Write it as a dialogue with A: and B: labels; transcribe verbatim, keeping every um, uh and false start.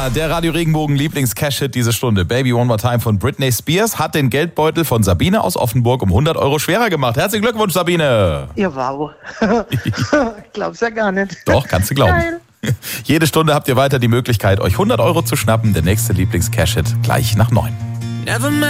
A: Ja, der Radio Regenbogen Lieblings-Cash-Hit diese Stunde. Baby One More Time von Britney Spears hat den Geldbeutel von Sabine aus Offenburg um hundert Euro schwerer gemacht. Herzlichen Glückwunsch, Sabine.
B: Ja, wow. Ich glaub's ja gar nicht.
A: Doch, kannst du glauben.
B: Geil.
A: Jede Stunde habt ihr weiter die Möglichkeit, euch hundert Euro zu schnappen. Der nächste Lieblings-Cash-Hit gleich nach neun.